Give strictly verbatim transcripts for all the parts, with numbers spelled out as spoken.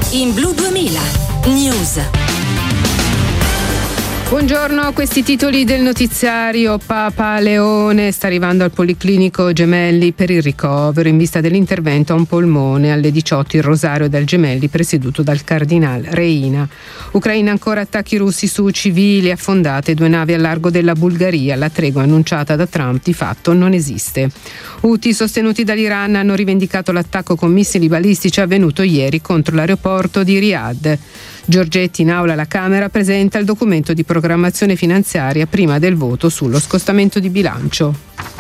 in Blu duemila News. Buongiorno, questi titoli del notiziario. Papa Leone sta arrivando al Policlinico Gemelli per il ricovero in vista dell'intervento a un polmone. Alle diciotto il rosario del Gemelli presieduto dal cardinal Reina. Ucraina, ancora attacchi russi su civili, affondate due navi a largo della Bulgaria. La tregua annunciata da Trump di fatto non esiste. Houthi sostenuti dall'Iran hanno rivendicato l'attacco con missili balistici avvenuto ieri contro l'aeroporto di Riyadh. Giorgetti in aula alla Camera presenta il documento di programmazione finanziaria prima del voto sullo scostamento di bilancio.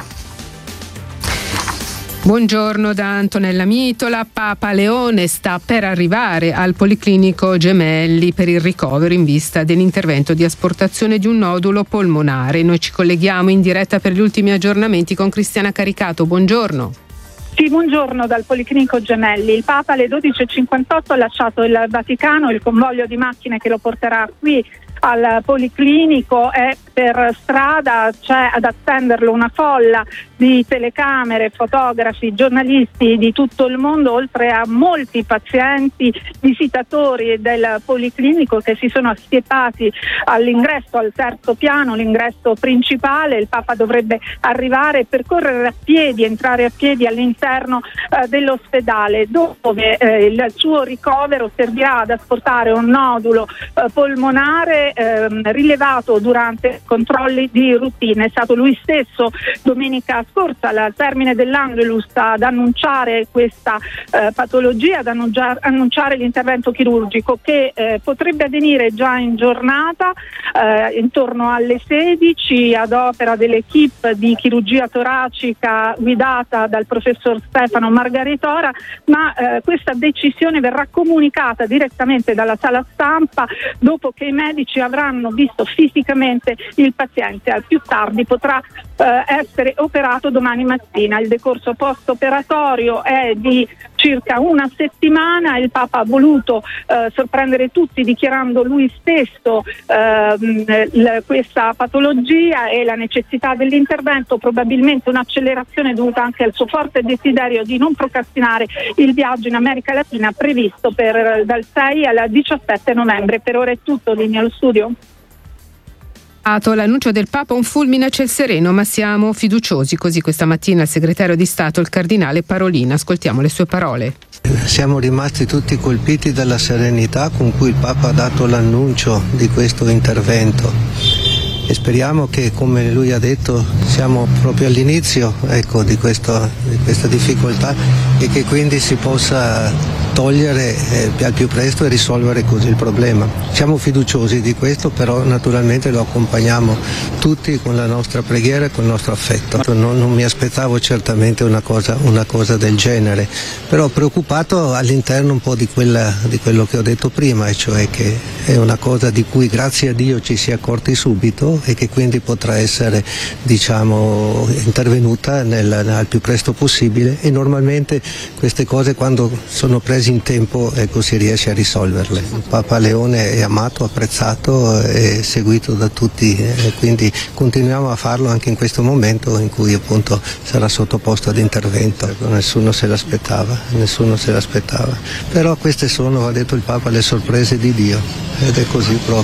Buongiorno da Antonella Mitola. Papa Leone sta per arrivare al Policlinico Gemelli per il ricovero in vista dell'intervento di asportazione di un nodulo polmonare. Noi ci colleghiamo in diretta per gli ultimi aggiornamenti con Cristiana Caricato. Buongiorno. Sì, buongiorno dal Policlinico Gemelli. Il Papa alle dodici e cinquantotto ha lasciato il Vaticano, il convoglio di macchine che lo porterà qui al Policlinico è per strada, c'è ad attenderlo una folla di telecamere, fotografi, giornalisti di tutto il mondo, oltre a molti pazienti visitatori del Policlinico che si sono assiepati all'ingresso, al terzo piano, l'ingresso principale. Il Papa dovrebbe arrivare e percorrere a piedi, entrare a piedi all'interno eh, dell'ospedale, dove eh, il suo ricovero servirà ad asportare un nodulo eh, polmonare Ehm, rilevato durante controlli di routine. È stato lui stesso domenica scorsa al termine dell'Angelus ad annunciare questa eh, patologia, ad annunciare, annunciare l'intervento chirurgico che eh, potrebbe avvenire già in giornata eh, intorno alle sedici ad opera dell'equipe di chirurgia toracica guidata dal professor Stefano Margaritora, ma eh, questa decisione verrà comunicata direttamente dalla sala stampa dopo che i medici avranno visto fisicamente il paziente. Al più tardi potrà eh, essere operato domani mattina. Il decorso post-operatorio è di circa una settimana. Il Papa ha voluto eh, sorprendere tutti dichiarando lui stesso eh, l- questa patologia e la necessità dell'intervento, probabilmente un'accelerazione dovuta anche al suo forte desiderio di non procrastinare il viaggio in America Latina previsto per dal sei al diciassette novembre. Per ora è tutto, linea allo studio. L'annuncio del Papa un fulmine a ciel sereno, ma siamo fiduciosi, così questa mattina il segretario di Stato, il cardinale Parolin. Ascoltiamo le sue parole. Siamo rimasti tutti colpiti dalla serenità con cui il Papa ha dato l'annuncio di questo intervento e speriamo che, come lui ha detto, siamo proprio all'inizio ecco, di, questo, di questa difficoltà e che quindi si possa togliere eh, al più presto e risolvere così il problema. Siamo fiduciosi di questo, però naturalmente lo accompagniamo tutti con la nostra preghiera e con il nostro affetto. Non, non mi aspettavo certamente una cosa, una cosa del genere, però preoccupato all'interno un po' di, quella, di quello che ho detto prima, e cioè che è una cosa di cui grazie a Dio ci si è accorti subito e che quindi potrà essere diciamo, intervenuta nel, al più presto possibile, e normalmente queste cose quando sono prese in tempo ecco, si riesce a risolverle. Il Papa Leone è amato, apprezzato e seguito da tutti e quindi continuiamo a farlo anche in questo momento in cui appunto sarà sottoposto ad intervento. Nessuno se l'aspettava, nessuno se l'aspettava. Però queste sono, ha detto il Papa, le sorprese di Dio, ed è così proprio.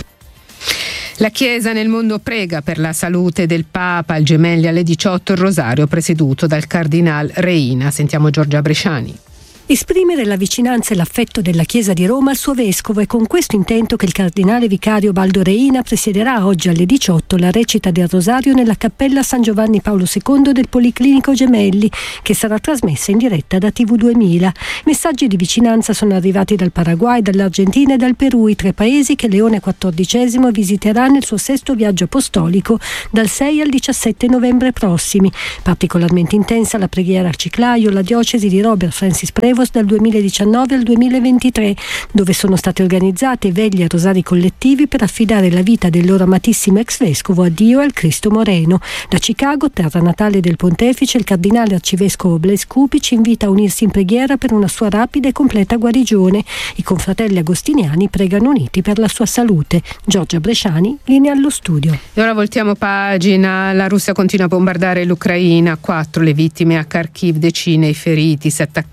La Chiesa nel mondo prega per la salute del Papa. Al Gemelli alle diciotto il rosario presieduto dal cardinal Reina. Sentiamo Giorgia Bresciani. Esprimere la vicinanza e l'affetto della Chiesa di Roma al suo vescovo, è con questo intento che il cardinale vicario Baldo Reina presiederà oggi alle diciotto la recita del Rosario nella cappella San Giovanni Paolo secondo del Policlinico Gemelli, che sarà trasmessa in diretta da T V duemila. Messaggi di vicinanza sono arrivati dal Paraguay, dall'Argentina e dal Perù, i tre paesi che Leone quattordicesimo visiterà nel suo sesto viaggio apostolico dal sei al diciassette novembre prossimi. Particolarmente intensa la preghiera al Ciclaio, la diocesi di Robert Francis Prevost dal duemiladiciannove al duemilaventitré, dove sono state organizzate veglie e rosari collettivi per affidare la vita del loro amatissimo ex vescovo a Dio e al Cristo Moreno. Da Chicago, terra natale del pontefice, il cardinale arcivescovo Blaise Cupic invita a unirsi in preghiera per una sua rapida e completa guarigione. I confratelli agostiniani pregano uniti per la sua salute. Giorgia Bresciani, linea allo studio. E ora voltiamo pagina. La Russia continua a bombardare l'Ucraina. Quattro le vittime a Kharkiv, decine i feriti. Se attaccati sarebbero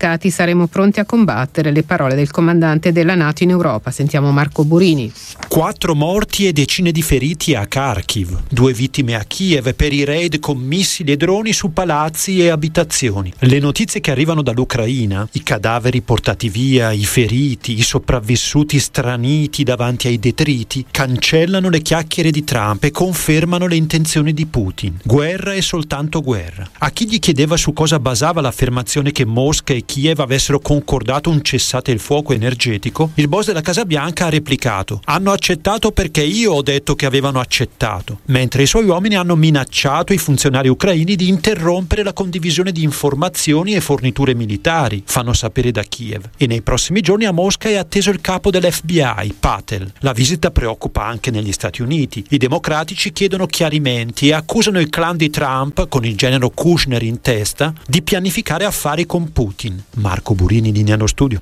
saremo pronti a combattere, le parole del comandante della NATO in Europa. Sentiamo Marco Burini. Quattro morti e decine di feriti a Kharkiv, due vittime a Kiev per i raid con missili e droni su palazzi e abitazioni. Le notizie che arrivano dall'Ucraina, i cadaveri portati via, i feriti, i sopravvissuti straniti davanti ai detriti, cancellano le chiacchiere di Trump e confermano le intenzioni di Putin. Guerra e soltanto guerra. A chi gli chiedeva su cosa basava l'affermazione che Mosca e Kiev avessero concordato un cessate il fuoco energetico, il boss della Casa Bianca ha replicato: hanno accettato perché io ho detto che avevano accettato, mentre i suoi uomini hanno minacciato i funzionari ucraini di interrompere la condivisione di informazioni e forniture militari, fanno sapere da Kiev. E nei prossimi giorni a Mosca è atteso il capo dell'F B I, Patel. La visita preoccupa anche negli Stati Uniti. I democratici chiedono chiarimenti e accusano il clan di Trump, con il genero Kushner in testa, di pianificare affari con Putin. Marco Burini, linea allo studio.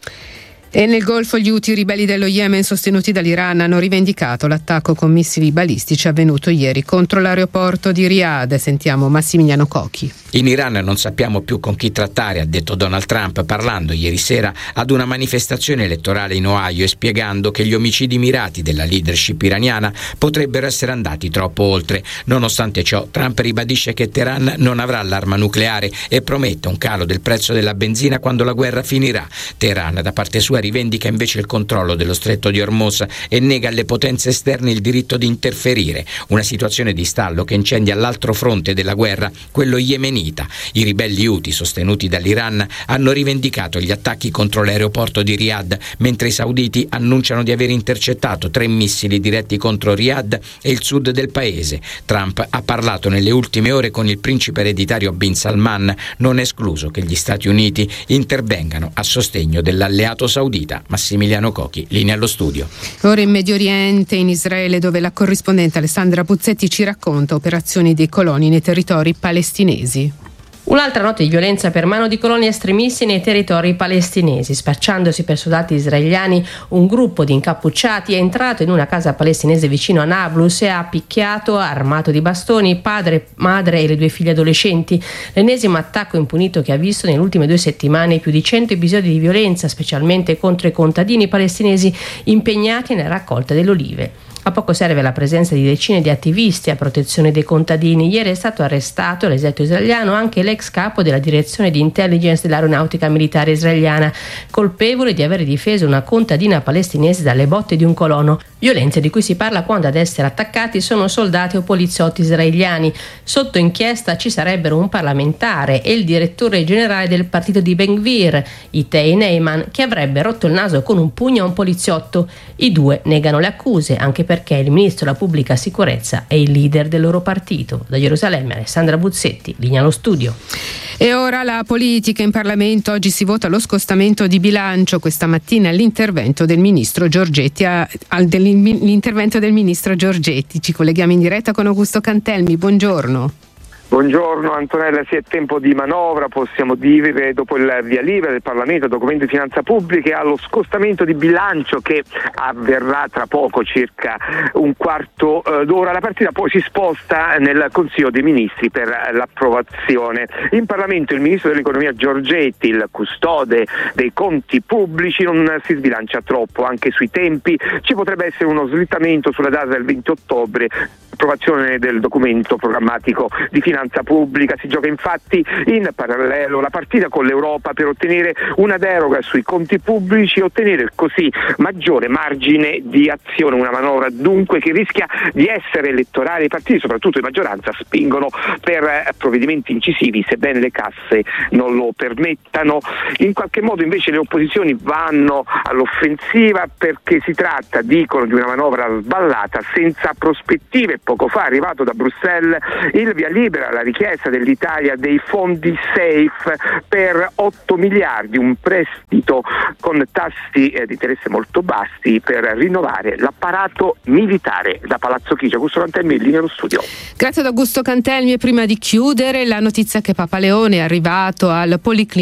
E nel Golfo gli Houthi, ribelli dello Yemen sostenuti dall'Iran, hanno rivendicato l'attacco con missili balistici avvenuto ieri contro l'aeroporto di Riyadh. Sentiamo Massimiliano Cocchi. In Iran non sappiamo più con chi trattare, ha detto Donald Trump parlando ieri sera ad una manifestazione elettorale in Ohio e spiegando che gli omicidi mirati della leadership iraniana potrebbero essere andati troppo oltre. Nonostante ciò, Trump ribadisce che Teheran non avrà l'arma nucleare e promette un calo del prezzo della benzina quando la guerra finirà. Teheran, da parte sua, rivendica invece il controllo dello stretto di Hormuz e nega alle potenze esterne il diritto di interferire. Una situazione di stallo che incendia l'altro fronte della guerra, quello yemenita. I ribelli Houthi, sostenuti dall'Iran, hanno rivendicato gli attacchi contro l'aeroporto di Riyadh, mentre i sauditi annunciano di aver intercettato tre missili diretti contro Riyadh e il sud del paese. Trump ha parlato nelle ultime ore con il principe ereditario Bin Salman, non è escluso che gli Stati Uniti intervengano a sostegno dell'alleato saudita. Massimiliano Cocchi, linea allo studio. Ora in Medio Oriente, in Israele, dove la corrispondente Alessandra Puzzetti ci racconta operazioni dei coloni nei territori palestinesi. Un'altra notte di violenza per mano di coloni estremisti nei territori palestinesi. Spacciandosi per soldati israeliani, un gruppo di incappucciati è entrato in una casa palestinese vicino a Nablus e ha picchiato, armato di bastoni, padre, madre e le due figlie adolescenti. L'ennesimo attacco impunito che ha visto nelle ultime due settimane più di cento episodi di violenza, specialmente contro i contadini palestinesi impegnati nella raccolta delle olive. A poco serve la presenza di decine di attivisti a protezione dei contadini. Ieri è stato arrestato all'esercito israeliano anche l'ex capo della direzione di intelligence dell'aeronautica militare israeliana, colpevole di aver difeso una contadina palestinese dalle botte di un colono. Violenze di cui si parla quando ad essere attaccati sono soldati o poliziotti israeliani. Sotto inchiesta ci sarebbero un parlamentare e il direttore generale del partito di Ben Gvir, Itay Neyman, che avrebbe rotto il naso con un pugno a un poliziotto. I due negano le accuse, anche perché il ministro della pubblica sicurezza è il leader del loro partito. Da Gerusalemme, Alessandra Buzzetti, linea allo studio. E ora la politica in Parlamento. Oggi si vota lo scostamento di bilancio. Questa mattina l'intervento del ministro Giorgetti a, al, dell'intervento del ministro Giorgetti. Ci colleghiamo in diretta con Augusto Cantelmi. Buongiorno. Buongiorno Antonella, sì, è tempo di manovra, possiamo dire, dopo il via libera del Parlamento, documento di finanza pubblica, allo scostamento di bilancio che avverrà tra poco, circa un quarto eh, d'ora. La partita poi si sposta nel Consiglio dei Ministri per l'approvazione. In Parlamento il Ministro dell'Economia Giorgetti, il custode dei conti pubblici, non si sbilancia troppo, anche sui tempi. Ci potrebbe essere uno slittamento sulla data del venti ottobre, approvazione del documento programmatico di finanza pubblica. Si gioca infatti in parallelo la partita con l'Europa per ottenere una deroga sui conti pubblici e ottenere così maggiore margine di azione. Una manovra dunque che rischia di essere elettorale. I partiti, soprattutto di maggioranza, spingono per provvedimenti incisivi, sebbene le casse non lo permettano. In qualche modo invece le opposizioni vanno all'offensiva perché si tratta, dicono, di una manovra sballata senza prospettive. Poco fa è arrivato da Bruxelles il via libera alla richiesta dell'Italia dei fondi safe per otto miliardi, un prestito con tassi eh, di interesse molto bassi per rinnovare l'apparato militare. Da Palazzo Chigi, Augusto Cantelmi, in linea allo studio. Grazie ad Augusto Cantelmi. E prima di chiudere la notizia che Papa Leone è arrivato al Policlinico